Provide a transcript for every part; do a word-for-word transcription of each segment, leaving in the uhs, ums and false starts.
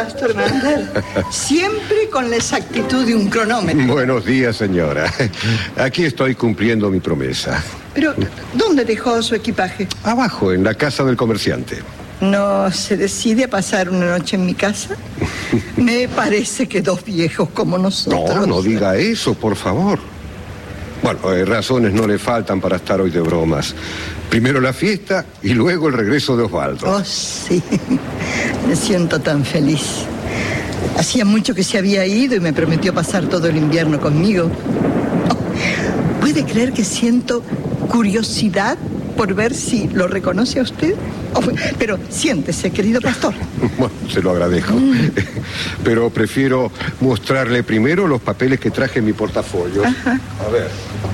Pastor Mandel. Siempre con la exactitud de un cronómetro. Buenos días, señora. Aquí estoy cumpliendo mi promesa. Pero, ¿dónde dejó su equipaje? Abajo, en la casa del comerciante. ¿No se decide a pasar una noche en mi casa? Me parece que dos viejos como nosotros... No, no diga eso, por favor. Bueno, eh, razones no le faltan para estar hoy de bromas. Primero la fiesta y luego el regreso de Osvaldo. Oh, sí. Me siento tan feliz. Hacía mucho que se había ido y me prometió pasar todo el invierno conmigo. Oh, ¿puede creer que siento curiosidad por ver si lo reconoce a usted? Oh, pero siéntese, querido pastor. Bueno, se lo agradezco. Mm. Pero prefiero mostrarle primero los papeles que traje en mi portafolio. Ajá. A ver.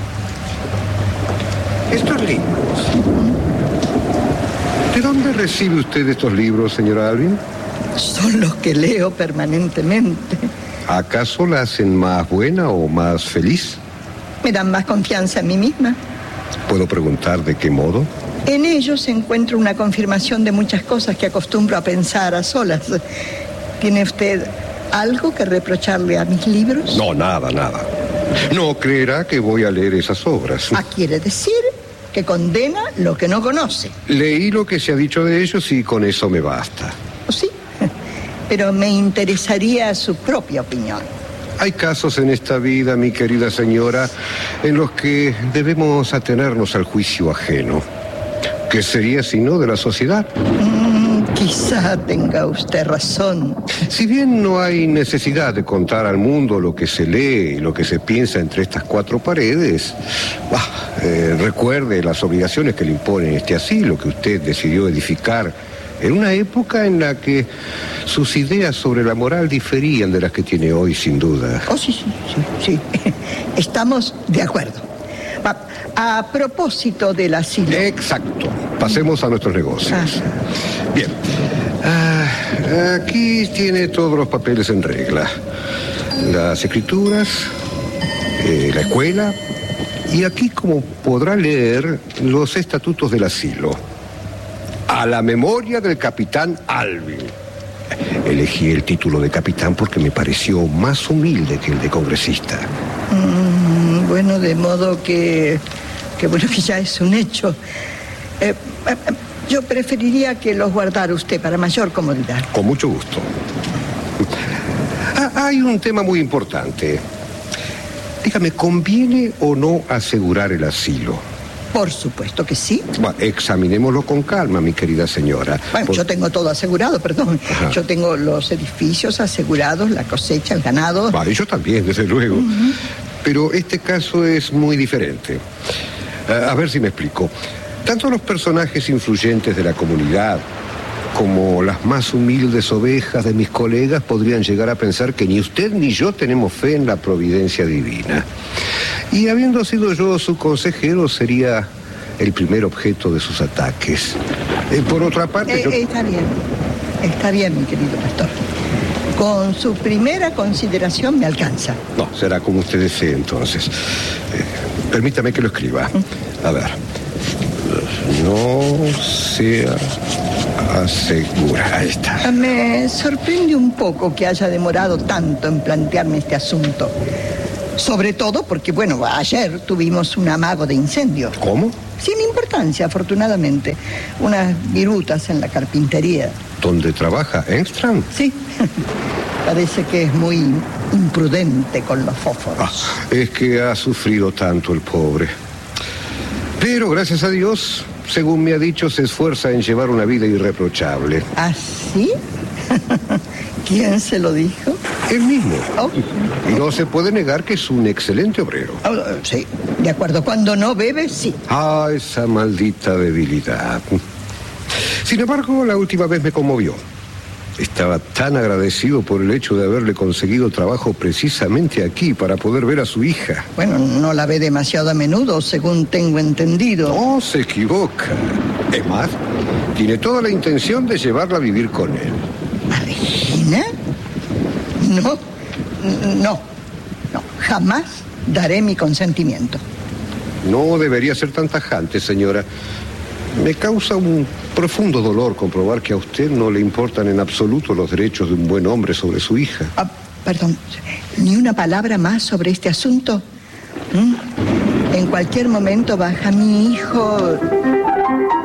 Estos libros. ¿De dónde recibe usted estos libros, señora Alvin? Son los que leo permanentemente. ¿Acaso la hacen más buena o más feliz? Me dan más confianza en mí misma. ¿Puedo preguntar de qué modo? En ellos encuentro una confirmación de muchas cosas que acostumbro a pensar a solas. ¿Tiene usted algo que reprocharle a mis libros? No, nada, nada. No creerá que voy a leer esas obras. Ah, quiere decir que condena lo que no conoce. Leí lo que se ha dicho de ellos y con eso me basta. Sí, pero me interesaría su propia opinión. Hay casos en esta vida, mi querida señora, en los que debemos atenernos al juicio ajeno. ¿Qué sería si no de la sociedad? Mm, quizá tenga usted razón. Si bien no hay necesidad de contar al mundo lo que se lee y lo que se piensa entre estas cuatro paredes, bah, eh, recuerde las obligaciones que le impone este asilo que usted decidió edificar en una época en la que sus ideas sobre la moral diferían de las que tiene hoy, sin duda. Oh, sí, sí, sí, sí. Estamos de acuerdo. A propósito del asilo. Exacto. Pasemos a nuestros negocios. Ah. Bien. Ah, aquí tiene todos los papeles en regla. Las escrituras, eh, la escuela, y aquí, como podrá leer, los estatutos del asilo. A la memoria del capitán Alvin. Elegí el título de capitán porque me pareció más humilde que el de congresista. Mm, bueno, de modo que, que bueno, que ya es un hecho. Eh, eh, yo preferiría que los guardara usted para mayor comodidad. Con mucho gusto. Ah, hay un tema muy importante. Dígame, ¿conviene o no asegurar el asilo? Por supuesto que sí. Bueno, examinémoslo con calma, mi querida señora. Bueno, Por... yo tengo todo asegurado, perdón. Ajá. Yo tengo los edificios asegurados, la cosecha, el ganado. Vale, yo también, desde luego. Uh-huh. Pero este caso es muy diferente. Uh, a ver si me explico. Tanto los personajes influyentes de la comunidad como las más humildes ovejas de mis colegas podrían llegar a pensar que ni usted ni yo tenemos fe en la providencia divina. Y habiendo sido yo su consejero, sería el primer objeto de sus ataques. Eh, por otra parte... Eh, yo... Está bien, está bien, mi querido pastor. Con su primera consideración me alcanza. No, será como usted desee, entonces. Eh, permítame que lo escriba. A ver. No sea... asegura. Ahí está. Me sorprende un poco que haya demorado tanto en plantearme este asunto. Sobre todo porque, bueno, ayer tuvimos un amago de incendio. ¿Cómo? Sin importancia, afortunadamente. Unas virutas en la carpintería. ¿Dónde trabaja? ¿Engström? Sí. Parece que es muy imprudente con los fósforos. Ah, es que ha sufrido tanto el pobre. Pero, gracias a Dios, según me ha dicho, se esfuerza en llevar una vida irreprochable. ¿Ah, sí? ¿Quién se lo dijo? Él mismo. Oh. Y no se puede negar que es un excelente obrero. Oh, sí, de acuerdo. Cuando no bebe, sí. Ah, esa maldita debilidad. Sin embargo, la última vez me conmovió. Estaba tan agradecido por el hecho de haberle conseguido trabajo precisamente aquí para poder ver a su hija. Bueno, no la ve demasiado a menudo, según tengo entendido. No, se equivoca. Es más, tiene toda la intención de llevarla a vivir con él. ¿A Regina? No, no, no, jamás daré mi consentimiento. No debería ser tan tajante, señora. Me causa un profundo dolor comprobar que a usted no le importan en absoluto los derechos de un buen hombre sobre su hija. Ah, perdón, ¿ni una palabra más sobre este asunto? ¿Mm? En cualquier momento baja mi hijo...